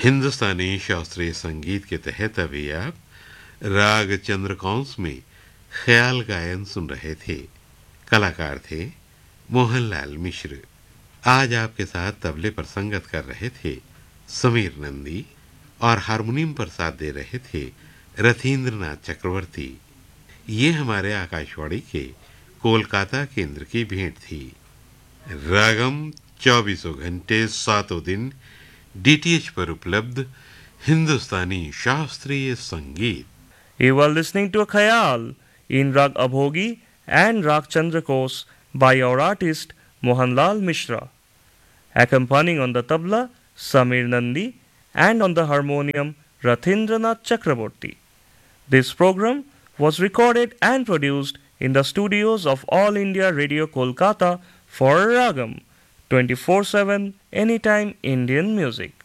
हिंदुस्तानी शास्त्रीय संगीत के तहत अभी आप राग चंद्रकौंस में ख्याल गायन सुन रहे थे। कलाकार थे मोहनलाल मिश्र। आज आपके साथ तबले पर संगत कर रहे थे समीर नंदी और हारमोनियम पर साथ दे रहे थे रथींद्रनाथ चक्रवर्ती। ये हमारे आकाशवाणी के कोलकाता केंद्र की भेंट थी। रागम 24 घंटे 7 दिन डीटीएच पर उपलब्ध हिंदुस्तानी शास्त्रीय संगीत। You were listening to a Khayal in Rag Abhogi and Rag Chandrakos by our artist Mohanlal Mishra. Accompanying on the tabla Samir Nandi and on the harmonium Rathindranath Chakraborty. This program was recorded and produced in the studios of All India Radio Kolkata for Ragam 24/7 Anytime Indian Music.